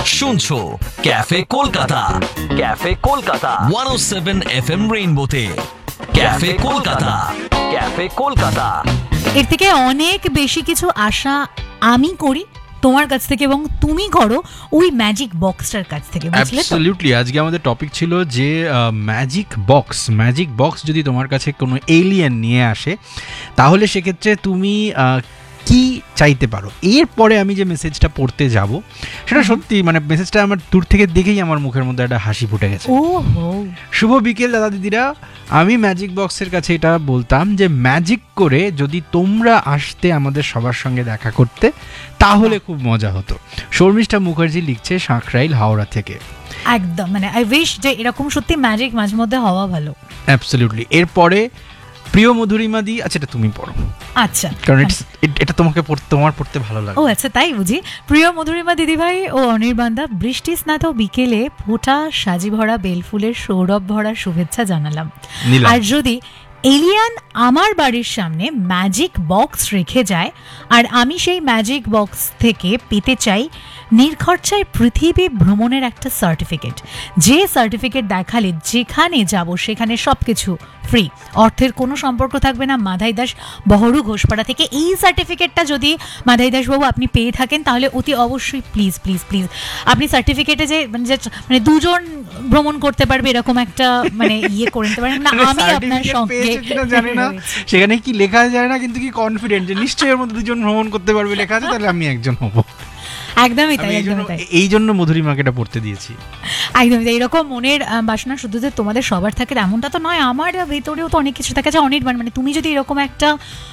শুনছো cafe Kolkata, cafe Kolkata 107 FM রেইনবোতে। Cafe Kolkata, cafe Kolkata. এর থেকে অনেক বেশি কিছু আশা আমি করি তোমার কাছ থেকে এবং তুমি করো ওই ম্যাজিক বক্সটার কাছ থেকে, বুঝলে তো? অ্যাবসলিউটলি। আজকে আমাদের টপিক ছিল যে ম্যাজিক বক্স যদি তোমার কাছে কোনো এলিয়েন নিয়ে আসে তাহলে সেক্ষেত্রে তুমি কি চাইতে পারো। এরপরে আমি যে মেসেজটা পড়তে যাব সেটা সত্যি মানে মেসেজটা আমার দূর থেকে দেখেই আমার মুখের মধ্যে একটা হাসি ফুটে গেছে। শুভ বিকেল দাদা দিদিরা, আমি ম্যাজিক বক্সের কাছে এটা বলতাম যে ম্যাজিক করে যদি তোমরা আসতে আমাদের সবার সঙ্গে দেখা করতে তাহলে খুব মজা হতো। শর্মিষ্ঠা মুখার্জি লিখছে সাঁকরাইল হাওড়া থেকে। একদম মানে আই উইশ যে এরকম সত্যি ম্যাজিক মাঝে মধ্যে হওয়া ভালো। অ্যাবসলিউটলি। এরপরে প্রিয় মধুরিমা দি, আচ্ছা এটা তুমি পড়ো। আচ্ছা, কারণ এটা তোমার পড়তে ভালো লাগে। ও আচ্ছা, তাই বুঝি। প্রিয় মধুরিমা দিদিভাই ও অনির্বাণদা, বৃষ্টি স্নাত বিকেলে ফোঁটা সাজি ভরা বেলফুলের সৌরভ ভরা শুভেচ্ছা জানালাম। আর যদি এলিয়ান আমার বাড়ির সামনে ম্যাজিক বক্স রেখে যায় আর আমি সেই ম্যাজিক বক্স থেকে পেতে চাই নির্খরচায় পৃথিবী ভ্রমণের একটা সার্টিফিকেট, যে সার্টিফিকেট দেখালে যেখানে যাব সেখানে সব কিছু ফ্রি, অর্থের কোনো সম্পর্ক থাকবে না, মাধাই দাস বহরু ঘোষপাড়া থেকে। এই সার্টিফিকেটটা যদি মাধাই দাসবাবু আপনি পেয়ে থাকেন তাহলে অতি অবশ্যই প্লিজ প্লিজ প্লিজ আপনি সার্টিফিকেটে যে মানে দুজন ভ্রমণ করতে পারবে এরকম একটা মানে ইয়ে করে নিতে পারেন না। আমি আপনার সঙ্গে জানি না সেখানে কি লেখা যায় না, কিন্তু কি কনফিডেন্ট যে নিশ্চয়ই এর মধ্যে দুজন ভ্রমণ করতে পারবে লেখা আছে, তাহলে আমি একজন হব। একদমই তাই, একদমই তাই। এই জন্য মধুরিমাকে এটা পড়তে দিয়েছি। একদমই তাই। এরকম মনের বাসনা শুধু যে তোমাদের সবার থাকে এমনটা তো নয়, আমার ভেতরেও তো অনেক কিছু থাকে। আছে অনির্বাণ, মানে তুমি যদি এরকম একটা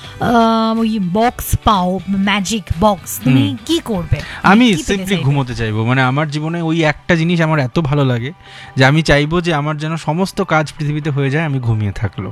ওই বক্স পাও, ম্যাজিক বক্স, তুমি কি করবে? আমি সিম্পলি ঘুমোতে চাইবো। মানে আমার জীবনে ওই একটা জিনিস আমার এত ভালো লাগে যে আমি চাইবো যে আমার যেন সমস্ত কাজ পৃথিবীতে হয়ে যায় আমি ঘুমিয়ে থাকলো।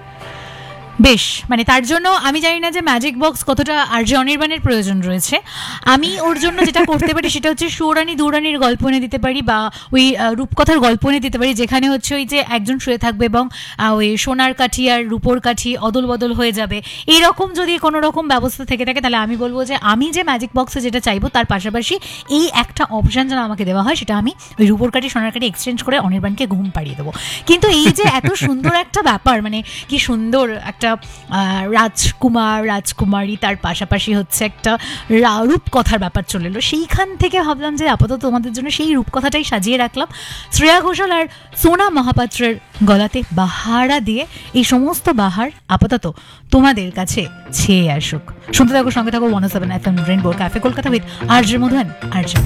বেশ, মানে তার জন্য আমি জানি না যে ম্যাজিক বক্স কতটা আরজে অনির্বাণের প্রয়োজন রয়েছে। আমি ওর জন্য যেটা করতে পারি সেটা হচ্ছে সুরানি দুরানির গল্প এনে দিতে পারি, বা ওই রূপকথার গল্প এনে দিতে পারি, যেখানে হচ্ছে ওই যে একজন শুয়ে থাকবে এবং ওই সোনার কাঠি আর রূপোর কাঠি অদল বদল হয়ে যাবে। এইরকম যদি কোনো রকম ব্যবস্থা থেকে থাকে তাহলে আমি বলবো যে আমি যে ম্যাজিক বক্সে যেটা চাইবো তার পাশাপাশি এই একটা অপশান যেন আমাকে দেওয়া হয়, সেটা আমি ওই রূপোর কাঠি সোনার কাঠি এক্সচেঞ্জ করে অনির্বাণকে ঘুম পাড়িয়ে দেবো। কিন্তু এই যে এত সুন্দর একটা ব্যাপার, মানে কি সুন্দর একটা রাজকুমারী, তার পাশাপাশি হচ্ছে একটা রূপকথার ব্যাপার চলে এলো, সেইখান থেকে ভাবলাম যে আপাতত তোমাদের জন্য সেই রূপকথাটাই সাজিয়ে রাখলাম। শ্রেয়া ঘোষাল আর সোনা মহাপাত্রের গলাতে বাহারা দিয়ে এই সমস্ত বাহার আপাতত তোমাদের কাছে ছেয়ে আসুক। শুনতে থাকো, সঙ্গে থাকো 107 FM rainbow cafe Kolkata with RJ মধুয়ান RJ.